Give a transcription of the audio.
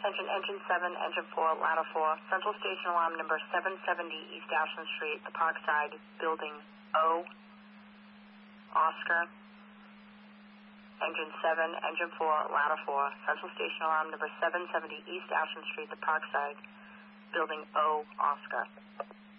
Attention, Engine 7, Engine 4, Ladder 4, Central Station Alarm number 770 East Ashland Street, the Parkside, Building O, Oscar. Engine 7, Engine 4, Ladder 4, Central Station Alarm number 770 East Ashland Street, the Parkside, Building O, Oscar.